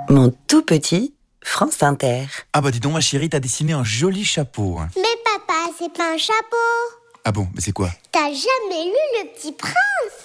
Mon tout petit France Inter. Ah bah dis donc ma chérie, t'as dessiné un joli chapeau. Mais papa, c'est pas un chapeau. Ah bon, mais c'est quoi? T'as jamais lu Le Petit Prince?